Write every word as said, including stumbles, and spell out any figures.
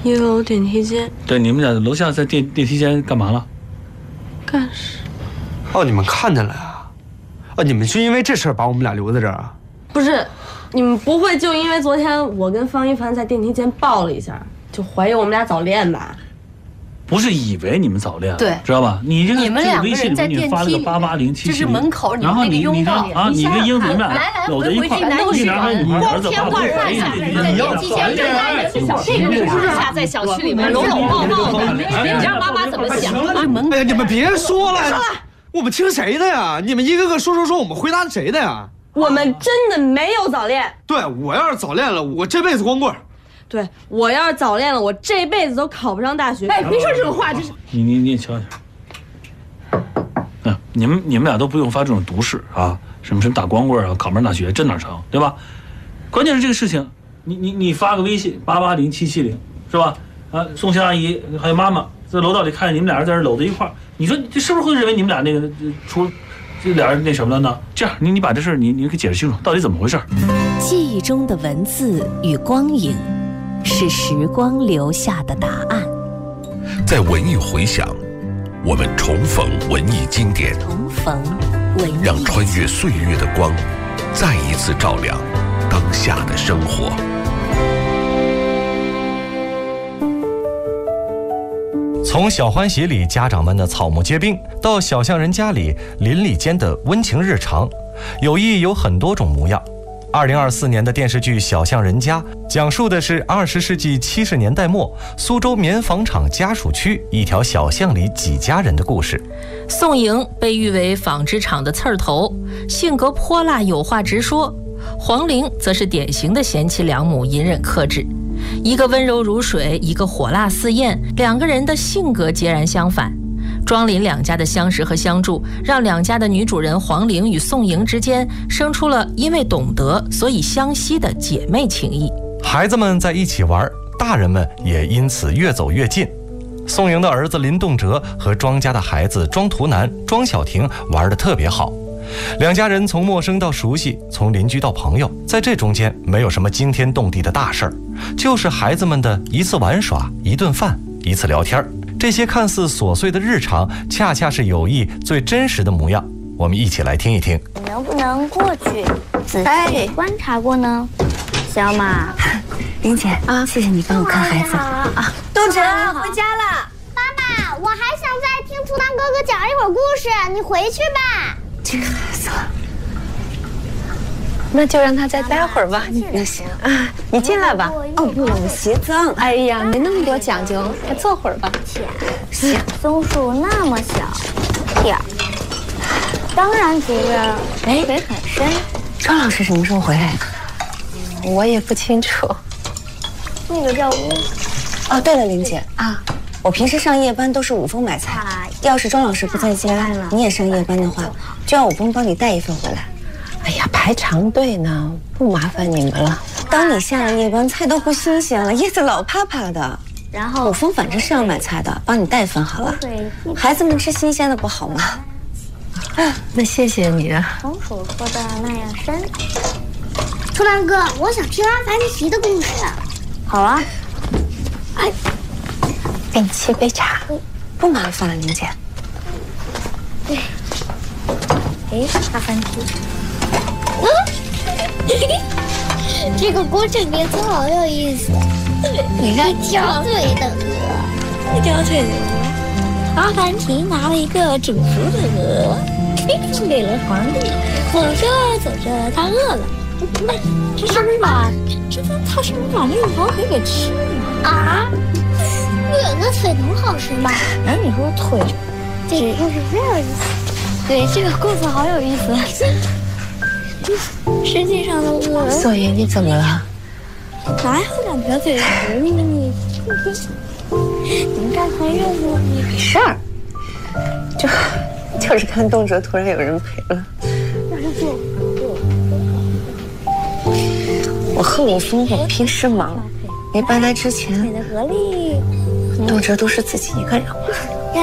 一楼电梯间。 对，你们俩楼下在电电梯间干嘛了？ 干事。 哦，你们看见了呀？哦，你们就因为这事儿把我们俩留在这儿啊？ 不是，你们不会就因为昨天我跟方一凡在电梯间抱了一下，就怀疑我们俩早恋吧？ 不是以为你们早恋， 对， 知道吧？你这个你们两个人在电梯里发了个八八零七七， 这是门口你然后你们那个拥抱啊，你跟英子你们俩搂在一块儿，一男孩女孩儿子把我怀疑在电梯间恋爱，这个是下在小区里面搂搂抱抱的，你让妈妈怎么想？ 哎呀，你们别说了，我们听谁的呀？你们一个个说说说，我们回答谁的呀？ 我们真的没有早恋。 对，我要是早恋了，我这辈子光棍。 对，我要是早恋了，我这辈子都考不上大学。 哎，别说这种话，这是你你你瞧瞧，啊，你们你们俩都不用发这种毒誓啊，什么什么打光棍啊，考不上大学，这哪成，对吧？关键是这个事情，你你你发个微信八八零七七零是吧？啊，宋香阿姨还有妈妈在楼道里看见你们俩人在这搂在一块儿，你说这是不是会认为你们俩那个出这俩人那什么了呢？这样，你你把这事你你给解释清楚，到底怎么回事？ 记忆中的文字与光影，是时光留下的答案。 在文艺回响，我们重逢文艺经典， 重逢文艺， 让穿越岁月的光，再一次照亮当下的生活。 从小欢喜里家长们的草木皆兵，到小巷人家里邻里间的温情日常，友谊有很多种模样。二零二四年的电视剧《小巷人家》讲述的是二十世纪七十年代末苏州棉纺厂家属区一条小巷里几家人的故事。 宋莹被誉为纺织厂的刺儿头，性格泼辣，有话直说；黄玲则是典型的贤妻良母，隐忍克制。一个温柔如水，一个火辣似焰，两个人的性格截然相反。庄林两家的相识和相助，让两家的女主人黄玲与宋莹之间生出了因为懂得所以相惜的姐妹情谊。 孩子们在一起玩，大人们也因此越走越近。宋莹的儿子林栋哲和庄家的孩子庄图南、庄小婷玩得特别好，两家人从陌生到熟悉，从邻居到朋友，在这中间没有什么惊天动地的大事儿，就是孩子们的一次玩耍、一顿饭、一次聊天。这些看似琐碎的日常，恰恰是友谊最真实的模样。我们一起来听一听。 你能不能过去仔细观察过呢？小马， 玲姐啊，谢谢你帮我看孩子啊。 栋哲回家了。妈妈，我还想再听图南哥哥讲一会儿故事，你回去吧。 这个孩子，那就让他再待会儿吧。那行啊，你进来吧。哦不，我鞋脏。哎呀，没那么多讲究，再坐会儿吧。 行，松树那么小点儿，当然觉着水很深。 庄老师什么时候回来？我也不清楚。 那个叫乌。 哦，对了，玲姐啊，我平时上夜班都是五峰买菜，要是庄老师不在家，你也上夜班的话，就让五峰帮你带一份回来。 哎呀，排长队呢，不麻烦你们了。 当你下了夜班，菜都不新鲜了，叶子老怕怕的。 然后五峰反正是要买菜的，帮你带份好了。孩子们吃新鲜的不好吗？ 那谢谢你啊。 松鼠说的那样深。图南哥，我想听阿凡提的故事。 好啊。 哎， 给你沏杯茶，不麻烦了，玲姐。 对。哎，阿凡提。嗯，这个过程名字好有意思。一条腿的鹅，一条腿的鹅。阿凡提拿了一个煮熟的鹅，送给了皇帝。走着走着，他饿了。这是不是把这他是不是把那个黄腿给吃了啊？鹅的腿能好吃吗？哎，你说腿，这个故事非常有意思。对，这个故事好有意思。世界上的鹅。 所以你怎么了？ 哪有两条腿？你你你们刚才认识我？ 没事儿，就就是看动辄突然有人陪了。我和五峰，我平时忙，没搬来之前，动辄都是自己一个人玩。